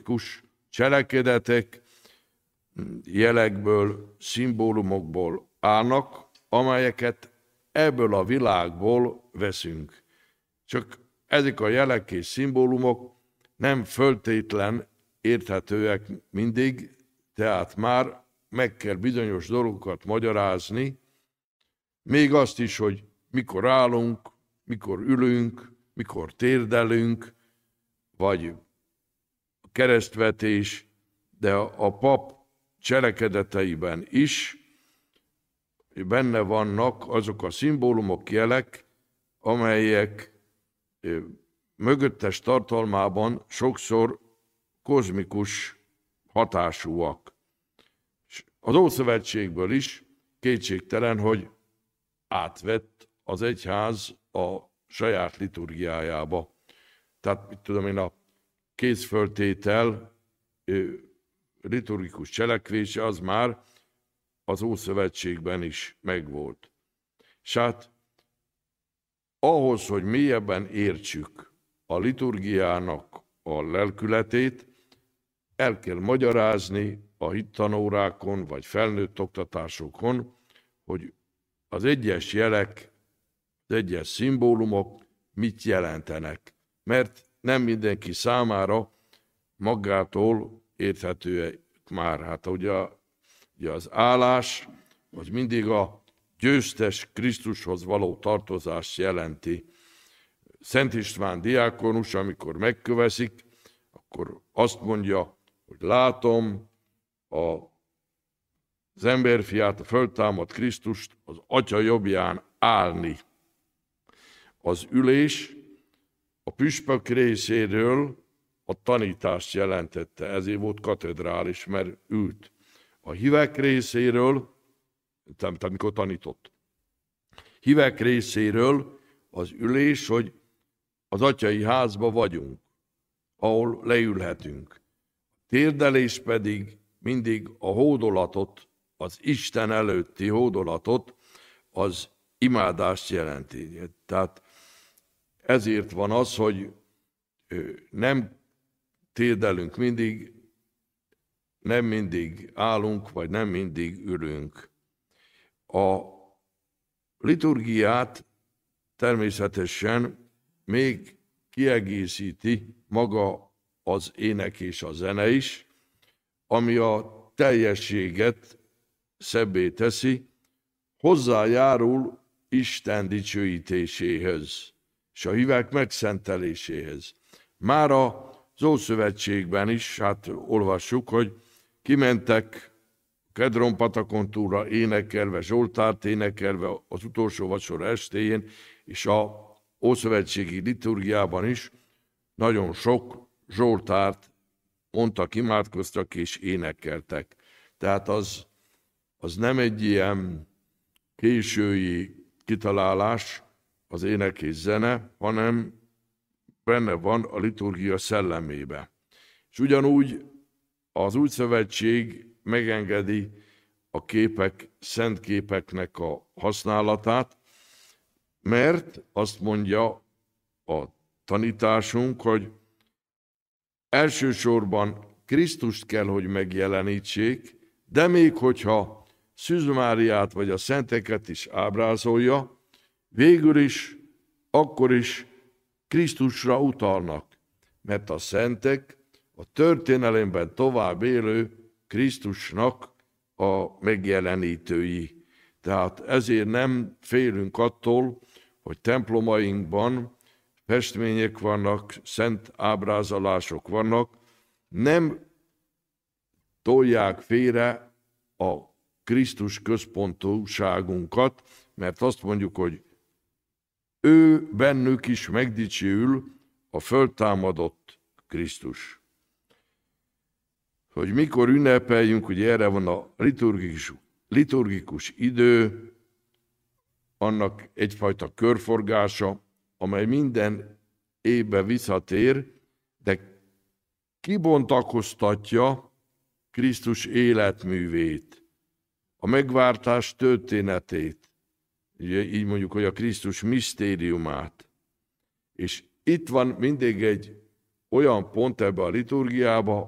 kozmikus cselekedetek jelekből, szimbólumokból állnak, amelyeket ebből a világból veszünk. Csak ezek a jelek és szimbólumok nem föltétlen érthetőek mindig, tehát már meg kell bizonyos dolgokat magyarázni, még azt is, hogy mikor állunk, mikor ülünk, mikor térdelünk, vagy a keresztvetés, de a pap cselekedeteiben is benne vannak azok a szimbólumok, jelek, amelyek mögöttes tartalmában sokszor kozmikus hatásúak. Az Ószövetségből is kétségtelen, hogy átvett az egyház a saját liturgiájába. Tehát, mit tudom én, a kézföltétel liturgikus cselekvése az már az Ószövetségben is megvolt. És hát ahhoz, hogy mélyebben értsük a liturgiának a lelkületét, el kell magyarázni a hittanórákon vagy felnőtt oktatásokon, hogy az egyes jelek, az egyes szimbólumok mit jelentenek. Mert nem mindenki számára magától érthető már. Hát ugye az állás, az mindig a győztes Krisztushoz való tartozást jelenti. Szent István diákonus, amikor megköveszik, akkor azt mondja, hogy látom az emberfiát, a föltámadt Krisztust az Atya jobbján állni. Az ülés a püspök részéről a tanítást jelentette, ezért volt katedrális, mert ült. A hívek részéről, tehát amikor tanított, hívek részéről az ülés, hogy az atyai házba vagyunk, ahol leülhetünk. Térdelés pedig mindig a hódolatot, az Isten előtti hódolatot, az imádást jelenti. Tehát ezért van az, hogy nem térdelünk mindig, nem mindig állunk, vagy nem mindig ülünk. A liturgiát természetesen még kiegészíti maga az ének és a zene is, ami a teljességet szebbé teszi, hozzájárul Isten dicsőítéséhez és a hívek megszenteléséhez. Már az Ószövetségben is, hát olvassuk, hogy kimentek Kedron patakon túlra énekelve, Zsoltárt énekelve az utolsó vacsora estéjén, és az ószövetségi liturgiában is nagyon sok Zsoltárt mondtak, imádkoztak és énekeltek. Tehát az nem egy ilyen késői kitalálás, az ének és zene, hanem benne van a liturgia szellemébe. És ugyanúgy az új szövetség megengedi a képek, szent képeknek a használatát, mert azt mondja a tanításunk, hogy elsősorban Krisztust kell, hogy megjelenítsék, de még hogyha Szűz Máriát vagy a szenteket is ábrázolja, végül is, akkor is Krisztusra utalnak, mert a szentek a történelemben tovább élő Krisztusnak a megjelenítői. Tehát ezért nem félünk attól, hogy templomainkban festmények vannak, szent ábrázolások vannak, nem tolják félre a Krisztus központúságunkat, mert azt mondjuk, hogy ő bennük is megdicsőül a föltámadott Krisztus. Hogy mikor ünnepeljünk, ugye erre van a liturgikus idő, annak egyfajta körforgása, amely minden évben visszatér, de kibontakoztatja Krisztus életművét, a megváltás történetét, ugye így mondjuk, hogy a Krisztus misztériumát. És itt van mindig egy olyan pont ebbe a liturgiába,